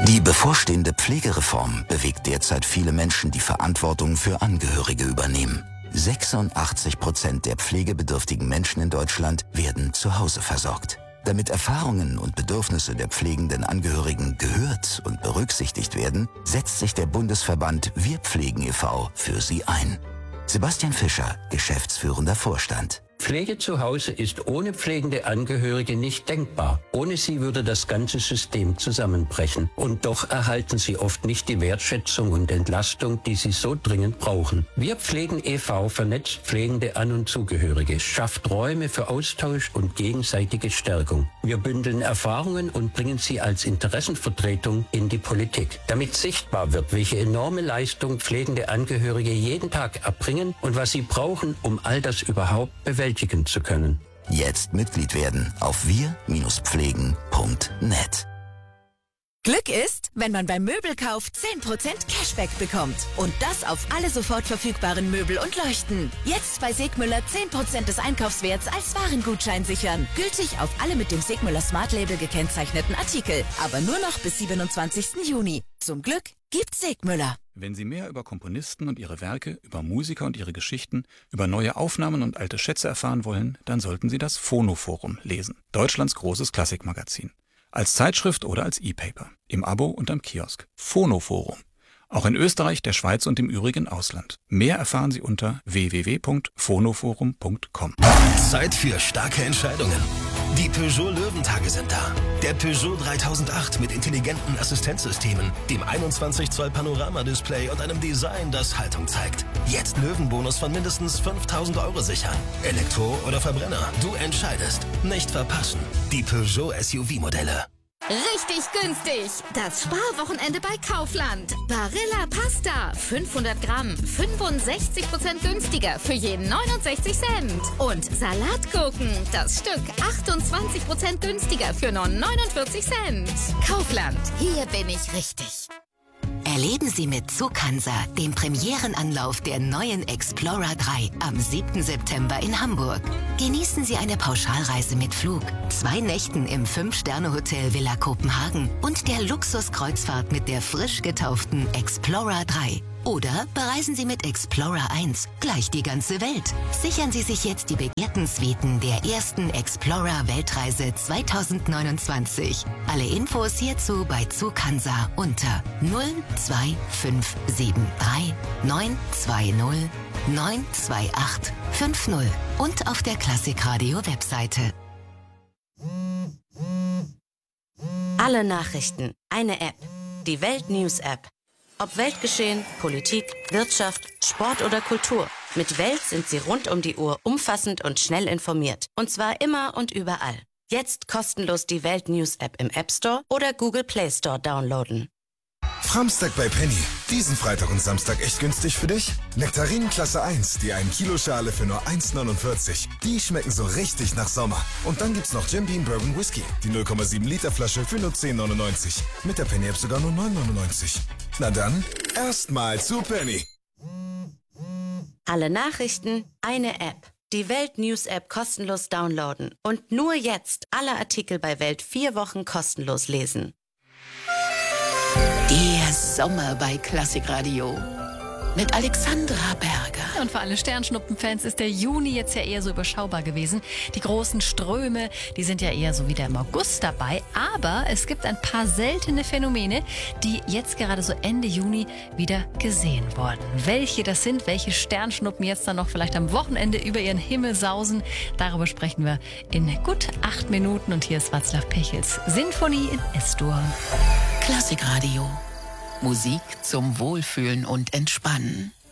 Die bevorstehende Pflegereform bewegt derzeit viele Menschen, die Verantwortung für Angehörige übernehmen. 86% der pflegebedürftigen Menschen in Deutschland werden zu Hause versorgt. Damit Erfahrungen und Bedürfnisse der pflegenden Angehörigen gehört und berücksichtigt werden, setzt sich der Bundesverband Wir Pflegen e.V. für sie ein. Sebastian Fischer, geschäftsführender Vorstand. Pflege zu Hause ist ohne pflegende Angehörige nicht denkbar. Ohne sie würde das ganze System zusammenbrechen. Und doch erhalten sie oft nicht die Wertschätzung und Entlastung, die sie so dringend brauchen. Wir Pflegen e.V. vernetzt pflegende An- und Zugehörige, schafft Räume für Austausch und gegenseitige Stärkung. Wir bündeln Erfahrungen und bringen sie als Interessenvertretung in die Politik. Damit sichtbar wird, welche enorme Leistung pflegende Angehörige jeden Tag erbringen und was sie brauchen, um all das überhaupt bewältigen zu können. Jetzt Mitglied werden auf wir-pflegen.net. Glück ist, wenn man beim Möbelkauf 10% Cashback bekommt. Und das auf alle sofort verfügbaren Möbel und Leuchten. Jetzt bei Segmüller 10% des Einkaufswerts als Warengutschein sichern. Gültig auf alle mit dem Segmüller Smart Label gekennzeichneten Artikel. Aber nur noch bis 27. Juni. Zum Glück gibt's Segmüller. Wenn Sie mehr über Komponisten und ihre Werke, über Musiker und ihre Geschichten, über neue Aufnahmen und alte Schätze erfahren wollen, dann sollten Sie das Phonoforum lesen. Deutschlands großes Klassikmagazin. Als Zeitschrift oder als E-Paper. Im Abo und am Kiosk. Phonoforum. Auch in Österreich, der Schweiz und im übrigen Ausland. Mehr erfahren Sie unter www.phonoforum.com. Zeit für starke Entscheidungen. Die Peugeot Löwentage sind da. Der Peugeot 3008 mit intelligenten Assistenzsystemen, dem 21 Zoll Panoramadisplay und einem Design, das Haltung zeigt. Jetzt Löwenbonus von mindestens 5.000 € sichern. Elektro oder Verbrenner, du entscheidest. Nicht verpassen. Die Peugeot SUV-Modelle. Richtig günstig! Das Sparwochenende bei Kaufland. Barilla Pasta, 500 Gramm, 65% günstiger für jeden 69 Cent. Und Salatgurken, das Stück 28% günstiger für nur 49 Cent. Kaufland, hier bin ich richtig. Erleben Sie mit Zughansa den Premierenanlauf der neuen Explorer 3 am 7. September in Hamburg. Genießen Sie eine Pauschalreise mit Flug, 2 Nächten im 5-Sterne-Hotel Villa Kopenhagen und der Luxuskreuzfahrt mit der frisch getauften Explorer 3. Oder bereisen Sie mit Explorer 1 gleich die ganze Welt. Sichern Sie sich jetzt die begehrten Suiten der ersten Explorer Weltreise 2029. Alle Infos hierzu bei Zughansa unter 02573 920 92850 und auf der Klassikradio-Webseite. Alle Nachrichten, eine App. Die Welt News App. Ob Weltgeschehen, Politik, Wirtschaft, Sport oder Kultur. Mit Welt sind Sie rund um die Uhr umfassend und schnell informiert. Und zwar immer und überall. Jetzt kostenlos die Welt News App im App Store oder Google Play Store downloaden. Framstag bei Penny. Diesen Freitag und Samstag echt günstig für dich? Nektarinen Klasse 1, die 1 Kilo Schale für nur 1,49. Die schmecken so richtig nach Sommer. Und dann gibt's noch Jim Beam Bourbon Whisky. Die 0,7 Liter Flasche für nur 10,99. Mit der Penny App sogar nur 9,99. Na dann, erstmal zu Penny. Alle Nachrichten, eine App. Die Welt News App kostenlos downloaden. Und nur jetzt alle Artikel bei Welt 4 Wochen kostenlos lesen. Der Sommer bei Klassikradio mit Alexandra Berger. Und für alle Sternschnuppenfans ist der Juni jetzt ja eher so überschaubar gewesen. Die großen Ströme, die sind ja eher so wieder im August dabei. Aber es gibt ein paar seltene Phänomene, die jetzt gerade so Ende Juni wieder gesehen wurden. Welche das sind, welche Sternschnuppen jetzt dann noch vielleicht am Wochenende über ihren Himmel sausen, darüber sprechen wir in gut 8 Minuten. Und hier ist Václav Pechels Sinfonie in S-Dur. Klassikradio. Musik zum Wohlfühlen und Entspannen.